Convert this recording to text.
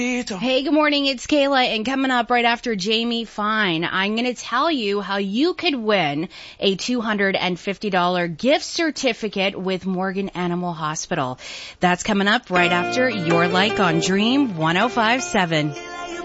Hey, good morning. It's Kayla, and coming up right after Jamie Fine, I'm going to tell you how you could win a $250 gift certificate with Morgan Animal Hospital. That's coming up right after Your Like on Dream 105.7.